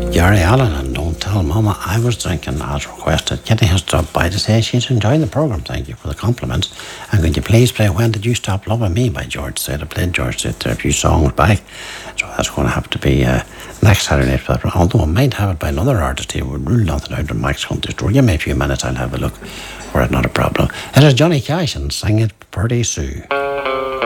Gary Allen and Don't Tell Mama I Was Drinking as requested. Kitty has stopped by to say she's enjoying the programme. Thank you for the compliments. And could you please play When Did You Stop Loving Me by George Strait? I played George Strait there a few songs back, so that's going to have to be next Saturday night. Although I might have it by another artist here. We'll rule nothing out in Max Hunter's Store. Give me a few minutes, I'll have a look for it, not a problem. It is Johnny Cash and Sing It Pretty Sue.